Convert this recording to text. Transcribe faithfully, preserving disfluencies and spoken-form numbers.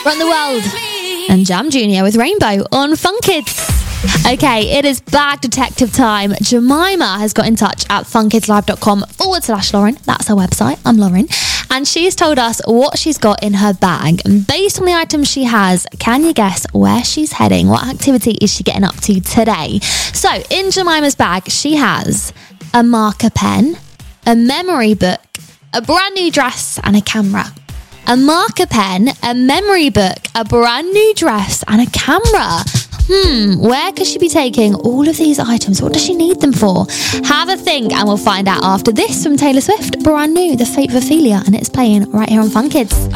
Run the World and Jam Junior with Rainbow on Fun Kids. Okay, it is bag detective time. Jemima has got in touch at funkidslive.com forward slash Lauren. That's her website. I'm Lauren. And she's told us what she's got in her bag. And based on the items she has, can you guess where she's heading? What activity is she getting up to today? So, in Jemima's bag, she has a marker pen, a memory book, a brand new dress, and a camera. A marker pen, a memory book, a brand new dress, and a camera. Hmm, where could she be taking all of these items? What does she need them for? Have a think, and we'll find out after this from Taylor Swift. Brand new, The Fate of Ophelia, and it's playing right here on Fun Kids.